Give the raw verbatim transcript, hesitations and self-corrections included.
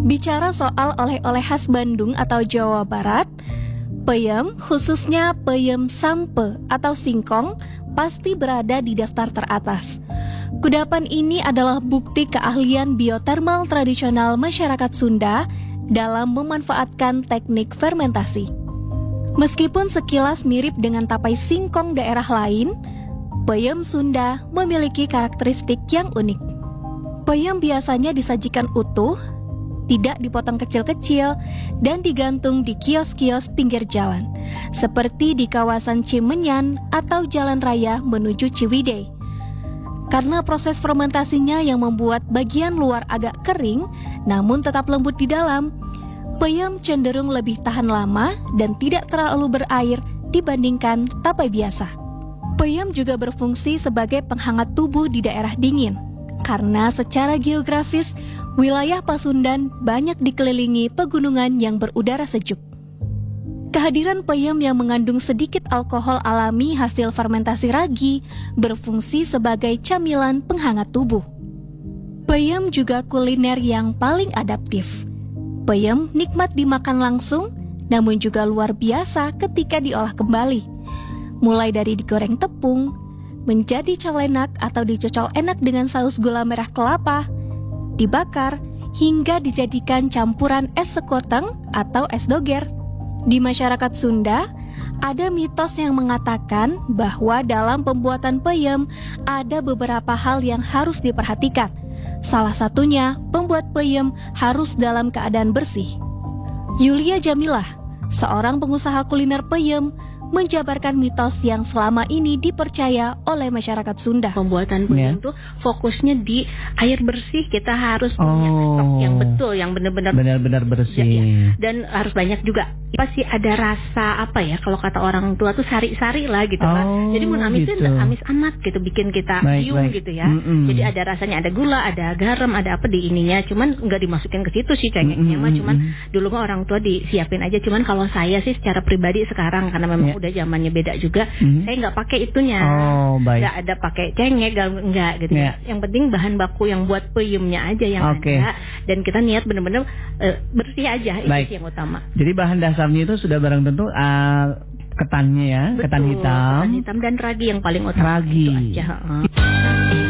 Bicara soal oleh-oleh khas Bandung atau Jawa Barat, peyem, khususnya peyem sampe atau singkong, pasti berada di daftar teratas. Kudapan ini adalah bukti keahlian biotermal tradisional masyarakat Sunda dalam memanfaatkan teknik fermentasi. Meskipun sekilas mirip dengan tapai singkong daerah lain, peyem Sunda memiliki karakteristik yang unik. Peyem biasanya disajikan utuh, tidak dipotong kecil-kecil, dan digantung di kios-kios pinggir jalan, seperti di kawasan Cimenyan atau jalan raya menuju Ciwidey. Karena proses fermentasinya yang membuat bagian luar agak kering, namun tetap lembut di dalam, peyem cenderung lebih tahan lama dan tidak terlalu berair dibandingkan tapai biasa. Peyem juga berfungsi sebagai penghangat tubuh di daerah dingin, karena secara geografis, wilayah Pasundan banyak dikelilingi pegunungan yang berudara sejuk. Kehadiran peyem yang mengandung sedikit alkohol alami hasil fermentasi ragi berfungsi sebagai camilan penghangat tubuh. Peyem juga kuliner yang paling adaptif. Peyem nikmat dimakan langsung, namun juga luar biasa ketika diolah kembali. Mulai dari digoreng tepung, menjadi colenak atau dicocol enak dengan saus gula merah kelapa, dibakar, hingga dijadikan campuran es sekoteng atau es doger. Di masyarakat Sunda, ada mitos yang mengatakan bahwa dalam pembuatan peyem ada beberapa hal yang harus diperhatikan. Salah satunya, pembuat peyem harus dalam keadaan bersih. Yulia Jamilah, seorang pengusaha kuliner peyem, menjabarkan mitos yang selama ini dipercaya oleh masyarakat Sunda. Pembuatan peyem itu yeah. fokusnya di air bersih. Kita harus punya oh. stok yang betul, yang benar-benar benar-benar bersih. Ya, ya. Dan harus banyak juga. Pasti ada rasa apa ya? Kalau kata orang tua tuh sari-sari lah gitu kan. Oh, Jadi mun amis itu gitu. amis amat gitu, bikin kita biung gitu ya. Mm-mm. Jadi ada rasanya, ada gula, ada garam, ada apa di ininya. Cuman nggak dimasukin ke situ sih cengeknya mah. Cuman dulu mah orang tua disiapin aja. Cuman kalau saya sih secara pribadi sekarang karena memang yeah. udah zamannya beda juga, mm-hmm. saya nggak pakai itunya, oh, nggak ada pakai cengek, nggak gitu yeah. ya. Yang penting bahan baku yang buat peyemnya aja yang okay. ada, dan kita niat benar-benar uh, bersih aja, baik. Itu yang utama. Jadi bahan dasarnya itu sudah barang tentu uh, ketannya ya, betul, ketan hitam, ketan hitam dan ragi yang paling utama. Ragi. Itu aja.